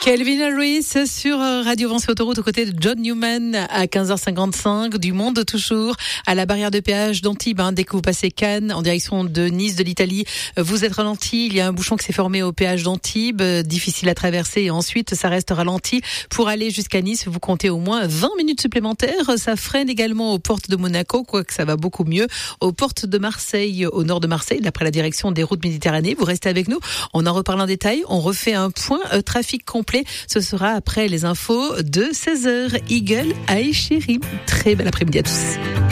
Calvin Harris sur Radio Vence Autoroute aux côtés de John Newman à 15h55 du Monde toujours à la barrière de péage d'Antibes. Dès que vous passez Cannes en direction de Nice de l'Italie, vous êtes ralenti. Il y a un bouchon qui s'est formé au péage d'Antibes, difficile à traverser et ensuite ça reste ralenti. Pour aller jusqu'à Nice, vous comptez au moins 20 minutes supplémentaires. Ça freine également aux portes de Monaco, quoique ça va beaucoup mieux. Aux portes de Marseille, au nord de Marseille, d'après la direction des routes Méditerranée. Vous restez avec nous. On en reparle en détail. On refait un point trafic complet. Ce sera après les infos de 16h. Eagle Eye Chérie. Très bel après-midi à tous.